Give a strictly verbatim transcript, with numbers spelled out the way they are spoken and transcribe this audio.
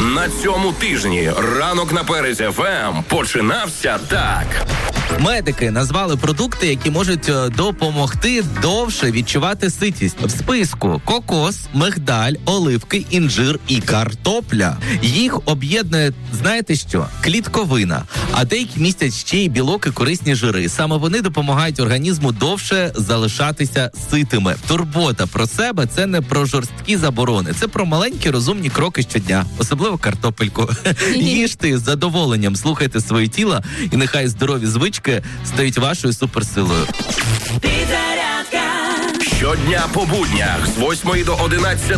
На цьому тижні ранок на Перець еф ем починався так. Медики назвали продукти, які можуть допомогти довше відчувати ситість. В списку кокос, мигдаль, оливки, інжир і картопля. Їх об'єднує, знаєте що? Клітковина. А деякі містять ще й білок і корисні жири. Саме вони допомагають організму довше залишатися ситими. Турбота про себе – це не про жорсткі заборони. Це про маленькі розумні кроки щодня. Особливо картопельку. Їжте з задоволенням, слухайте своє тіло, і нехай здорові звички стають вашою суперсилою. Щодня по буднях з восьмої до одинадцятої